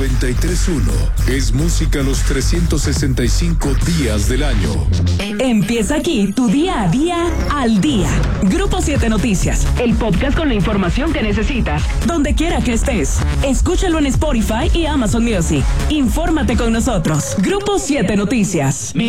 93.1 es música los 365 días del año. Empieza aquí tu día a día al día. Grupo 7 Noticias, el podcast con la información que necesitas, donde quiera que estés. Escúchalo en Spotify y Amazon Music. Infórmate con nosotros. Grupo 7 Noticias.